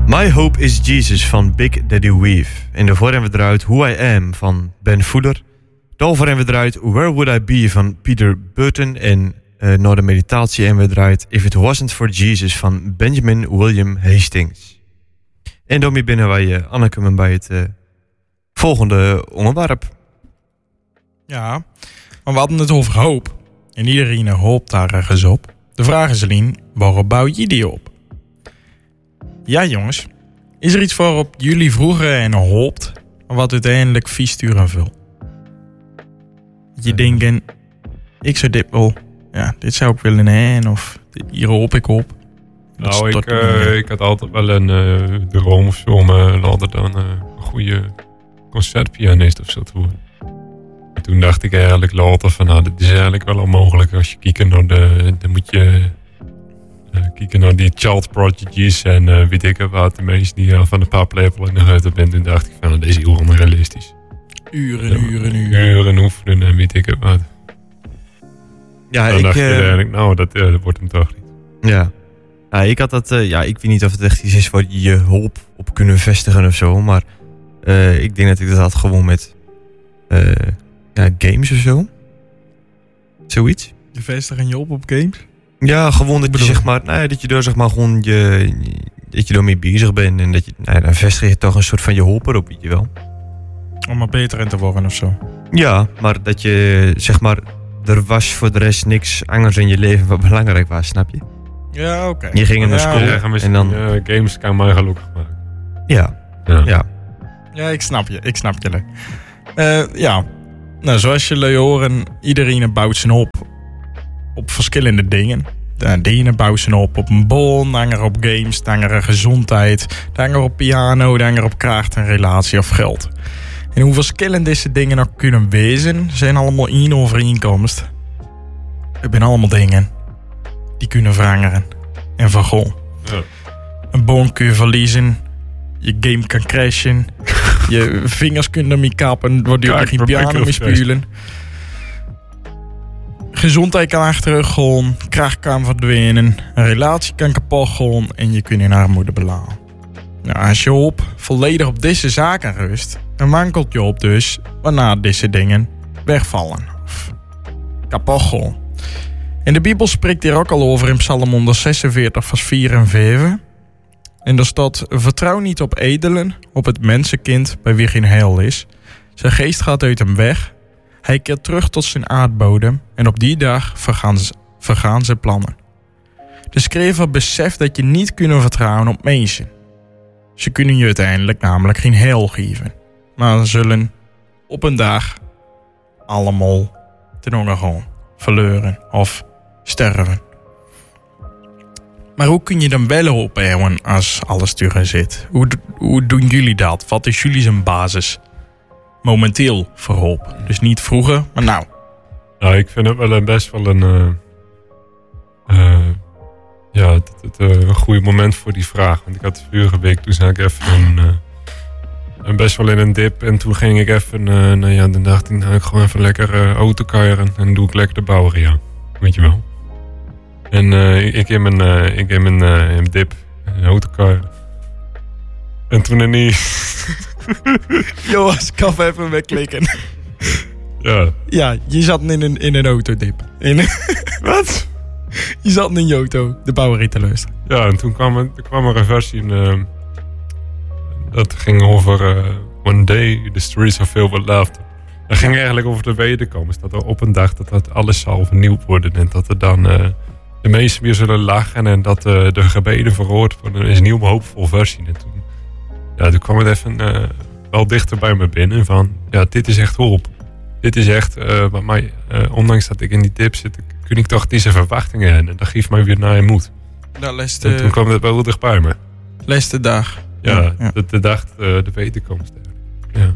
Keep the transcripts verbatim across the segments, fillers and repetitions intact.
My Hope is Jesus van Big Daddy Weave. En daarvoor hebben we eruit Who I Am van Ben Fuller. Daarvoor hebben we eruit Where Would I Be van Peter Burton. En uh, na de meditatie hebben we eruit If It Wasn't For Jesus van Benjamin William Hastings. En daarmee binnen wij uh, aankomen bij het uh, volgende onderwerp. Ja, maar we hadden het over hoop. En iedereen hoopt daar ergens op. De vraag is alleen, waarop bouw je die op? Ja jongens, is er iets waarop jullie vroeger en hoopt, maar wat uiteindelijk vies sturen vul? Je uh. denken, ik zou dit wel, ja, dit zou ik willen hebben, of hier hoop ik op. Nou, ik, uh, ik had altijd wel een uh, droom of zo om uh, later dan uh, een goede concertpianist of zo te worden. En toen dacht ik eigenlijk later van, nou, dit is eigenlijk wel onmogelijk als je kijkt naar de, dan moet je uh, kijken naar die child prodigies en uh, weet ik wat, de mensen die uh, van de paplepel in de huid bent. Toen dacht ik van, nou, deze is heel onrealistisch. Uren, ja, uren, uren. Uren oefenen en weet ik wat. Ja, dan ik, dacht je uh, eigenlijk, nou, dat, uh, dat wordt hem toch niet. Ja. Ja, ik had dat, uh, ja, ik weet niet of het echt iets is waar je je hoop op kunnen vestigen of zo, maar uh, ik denk dat ik dat had gewoon met uh, ja, games of zo. Zoiets. Je vestigen je op op games? Ja, gewoon dat je zeg maar, nou ja, dat je daar zeg maar gewoon je, dat je daarmee bezig bent en dat je, nou ja, dan vestig je toch een soort van je hoop erop, weet je wel. Om er beter in te worden of zo. Ja, maar dat je zeg maar, er was voor de rest niks anders in je leven wat belangrijk was, snap je? Ja, oké. Okay. Je ging naar school ja, en dan... Uh, games kan mij gelukkig maken. Ja. Ja. Ja, ja ik snap je. Ik snap je. Uh, ja. Nou, zoals jullie horen, iedereen bouwt zijn hoop op verschillende dingen. De ene bouwt zijn hoop op een bon, de andere op games, de andere gezondheid, de andere op piano, de andere op kracht en relatie of geld. En hoe verschillend deze dingen ook kunnen wezen, zijn allemaal één overeenkomst. Het zijn allemaal dingen die kunnen veranderen en vergaan. Ja. Een boom kun je verliezen, je game kan crashen, je vingers kunnen ermee kappen, waardoor je geen piano meer spelen. Gezondheid kan achteruit gaan, kracht kan verdwijnen, een relatie kan kapot gaan en je kunt in armoede belanden. Nou, als je hoop volledig op deze zaken rust, dan wankelt je op dus waarna deze dingen wegvallen of kapot gaan. En de Bijbel spreekt hier ook al over in Psalm honderdzesenveertig vers vier en vijf. En daar staat, vertrouw niet op edelen, op het mensenkind bij wie geen heil is. Zijn geest gaat uit hem weg. Hij keert terug tot zijn aardbodem en op die dag vergaan, z- vergaan zijn plannen. De schrijver beseft dat je niet kunt vertrouwen op mensen. Ze kunnen je uiteindelijk namelijk geen heil geven. Maar ze zullen op een dag allemaal ten onder gaan, verleuren of sterven. Maar hoe kun je dan wel hoop hebben als alles terug zit? Hoe, hoe doen jullie dat? Wat is jullie zijn basis momenteel voor hoop? Dus niet vroeger, maar nou. Nou, ik vind het wel best wel een, uh, uh, ja, het, het, uh, een goed moment voor die vraag. Want ik had vorige week, toen zag ik even een, uh, een best wel in een dip. En toen ging ik even, uh, nou ja, dan dacht ik, nou, ik gewoon even lekker uh, autokeieren. En doe ik lekker de bouwer, ja. Weet je wel. En uh, ik in mijn, uh, ik in mijn, uh, in mijn dip, een autokeieren. En toen er niet... Joas, ik kan even wegklikken. Ja. Ja, je zat in een, in een autodip. In een Wat? Je zat in je auto de bouwerie te luisteren. Ja, en toen kwam er, kwam er een versie in, uh, dat ging over uh, One Day the Streets are filled with laughter. Dat ging eigenlijk over de wederkomst. Dat er op een dag dat, dat alles zal vernieuwd worden. En dat er dan uh, de mensen weer zullen lachen. En dat uh, de gebeden verhoord worden. Dat is een nieuwe hoopvol versie. En toen, ja, toen kwam het even uh, wel dichter bij me binnen. Van, ja, dit is echt hoop. Dit is echt, uh, wat mij, uh, ondanks dat ik in die dip zit, kun ik toch deze verwachtingen hebben. En dat geeft mij weer naar je moed. Nou, laatste, en toen kwam het wel heel dicht bij me. laatste dag. Ja, Ja, ja. De, de dag, uh, de wederkomst. Ja.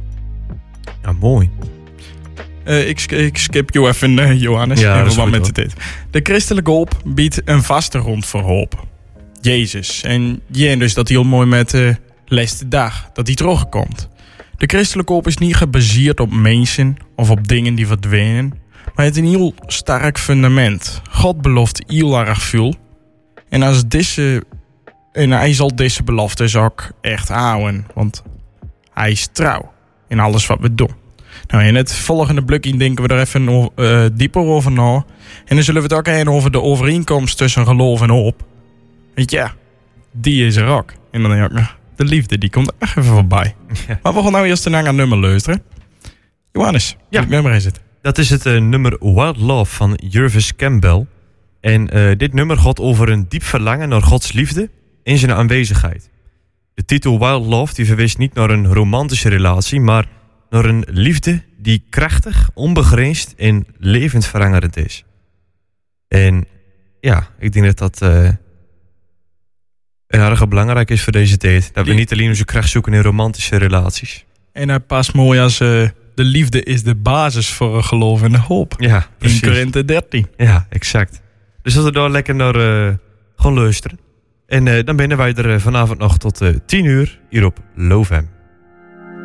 Ja, mooi. Uh, ik, ik skip jou even, uh, Johannes. Ja, in dat is verband goed, met dit. De christelijke hoop biedt een vaste grond voor hoop. Jezus. En ja, dus dat heel mooi met de uh, laatste dag, dat hij terugkomt. De christelijke hoop is niet gebaseerd op mensen of op dingen die verdwijnen, maar het is een heel sterk fundament. God belooft heel erg veel. En als deze En hij zal deze beloftes ook echt houden. Want hij is trouw in alles wat we doen. Nou, in het volgende blokje denken we er even uh, dieper over na. En dan zullen we het ook hebben over de overeenkomst tussen geloof en hoop. Want ja, die is er ook. En dan denk ik nog, de liefde, die komt er echt even voorbij. Ja. Maar we gaan nou eerst een naar nummer luisteren. Johannes, ja. welk nummer is het? Dat is het uh, nummer Wild Love van Jervis Campbell. En uh, dit nummer gaat over een diep verlangen naar Gods liefde in zijn aanwezigheid. De titel Wild Love die verwijst niet naar een romantische relatie, maar naar een liefde die krachtig, onbegrensd en levensveranderend is. En ja, ik denk dat dat uh, erg belangrijk is voor deze tijd. Dat we niet alleen onze kracht zoeken in romantische relaties. En hij past mooi als uh, de liefde is de basis voor een geloof en de hoop. Ja, precies. In Korinthe dertien. Ja, exact. Dus dat we daar lekker naar uh, gaan luisteren. En uh, dan binnen wij er uh, vanavond nog tot uh, tien uur hier op Love F M.